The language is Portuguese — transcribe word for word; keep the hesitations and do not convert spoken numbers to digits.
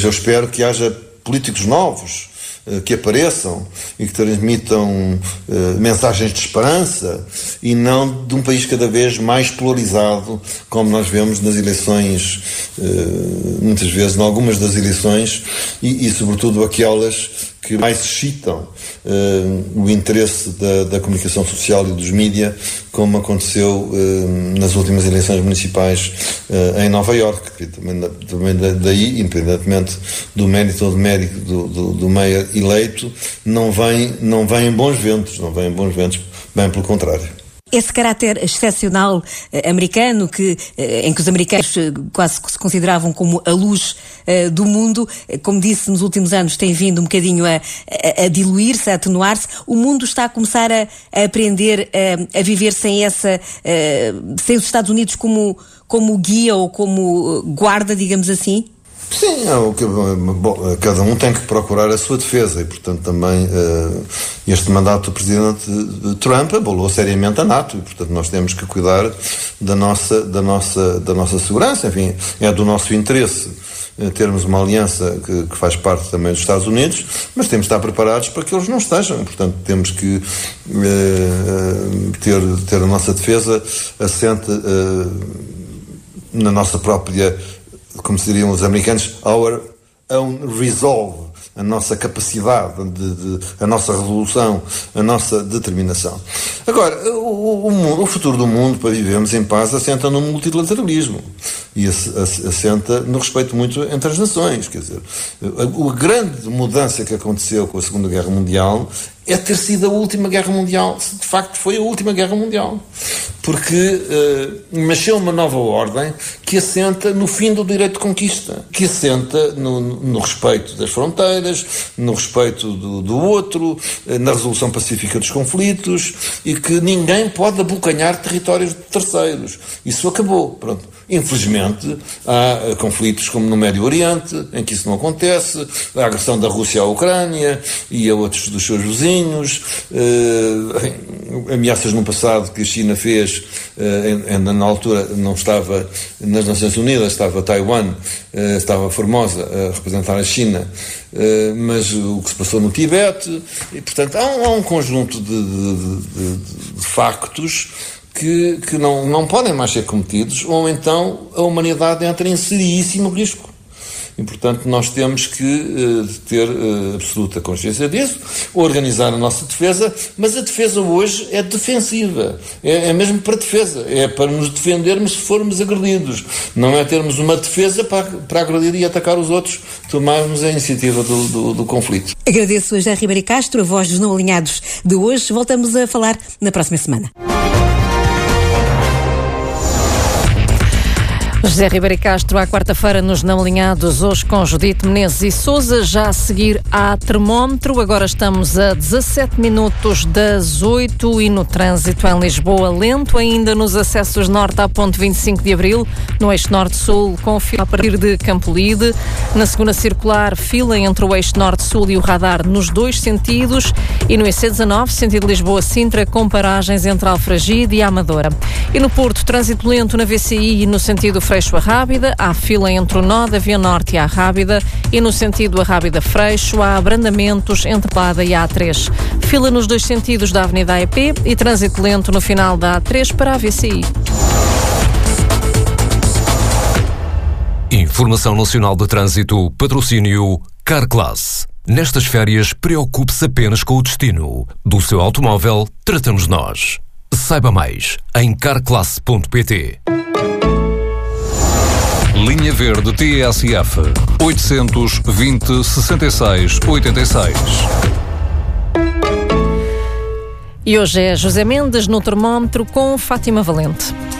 eu espero que haja políticos novos que apareçam e que transmitam uh, mensagens de esperança e não de um país cada vez mais polarizado, como nós vemos nas eleições, uh, muitas vezes, em algumas das eleições, e, e sobretudo aquelas que mais suscitam uh, o interesse da, da comunicação social e dos mídia, como aconteceu uh, nas últimas eleições municipais uh, em Nova Iorque, que também, também daí, independentemente do mérito ou do mérito do, do, do meio eleito, não vem, não vem em bons ventos, não vem em bons ventos, bem pelo contrário. Esse caráter excepcional eh, americano, que, eh, em que os americanos eh, quase se consideravam como a luz eh, do mundo, eh, como disse, nos últimos anos tem vindo um bocadinho a, a, a diluir-se, a atenuar-se. O mundo está a começar a, a aprender a, a viver sem essa, eh, sem os Estados Unidos como, como guia ou como guarda, digamos assim? Sim, é o que, bom, cada um tem que procurar a sua defesa e, portanto, também uh, este mandato do presidente Trump abalou seriamente a NATO e, portanto, nós temos que cuidar da nossa, da nossa, da nossa segurança. Enfim, é do nosso interesse uh, termos uma aliança que, que faz parte também dos Estados Unidos, mas temos de estar preparados para que eles não estejam. Portanto, temos que uh, ter, ter a nossa defesa assente uh, na nossa própria, como se diriam os americanos, our own resolve, a nossa capacidade, de, de, a nossa resolução, a nossa determinação. Agora, o, o, o futuro do mundo para vivermos em paz assenta no multilateralismo e assenta no respeito muito entre as nações. Quer dizer, a, a grande mudança que aconteceu com a Segunda Guerra Mundial é ter sido a última guerra mundial, se de facto foi a última guerra mundial, porque uh, nasceu uma nova ordem que assenta no fim do direito de conquista, que assenta no, no respeito das fronteiras, no respeito do, do outro, uh, na resolução pacífica dos conflitos, e que ninguém pode abocanhar territórios de terceiros. Isso acabou, pronto. Infelizmente, há uh, conflitos como no Médio Oriente, em que isso não acontece, a agressão da Rússia à Ucrânia e a outros dos seus vizinhos, uh, ameaças no passado que a China fez, uh, ainda na altura não estava nas Nações Unidas, estava Taiwan, uh, estava Formosa a representar a China, uh, mas o que se passou no Tibete, e portanto há um, há um conjunto de, de, de, de factos que, que não, não podem mais ser cometidos, ou então a humanidade entra em seríssimo risco. E, portanto, nós temos que uh, ter uh, absoluta consciência disso, organizar a nossa defesa, mas a defesa hoje é defensiva, é, é mesmo para defesa, é para nos defendermos se formos agredidos, não é termos uma defesa para, para agredir e atacar os outros, tomarmos a iniciativa do, do, do conflito. Agradeço a José Ribeiro Castro, a voz dos não alinhados de hoje. Voltamos a falar na próxima semana. José Ribeiro Castro, à quarta-feira, nos Não Alinhados, hoje com Judite Menezes e Sousa, já a seguir a termómetro. Agora estamos a dezassete minutos das oito e no trânsito em Lisboa, lento ainda nos acessos norte à ponte vinte e cinco de abril, no eixo norte-sul, com fila a partir de Campolide. Na segunda circular, fila entre o eixo norte-sul e o radar nos dois sentidos, e no I C dezanove, sentido Lisboa-Sintra, com paragens entre Alfragide e Amadora. E no Porto, trânsito lento na V C I e no sentido Freixo a Rábida, há fila entre o nó da Via Norte e a Rábida, e no sentido Rábida-Freixo há abrandamentos entre Plada e a A três. Fila nos dois sentidos da Avenida A E P e trânsito lento no final da A três para a V C I. Informação Nacional de Trânsito, patrocínio Carclass. Nestas férias, preocupe-se apenas com o destino. Do seu automóvel, tratamos nós. Saiba mais em carclass ponto pt. Linha Verde T S F oitocentos e vinte, sessenta e seis, oitenta e seis. E hoje é José Mendes no termómetro com Fátima Valente.